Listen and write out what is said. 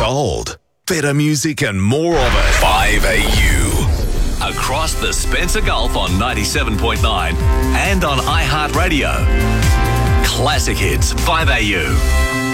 Gold. Better music and more of it. 5AU. Across the Spencer Gulf on 97.9 and on iHeartRadio. Classic Hits 5AU.